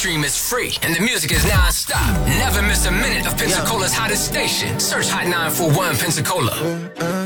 stream is free, and the music is non-stop. Never miss a minute of Pensacola's hottest station. Search Hot 941 Pensacola.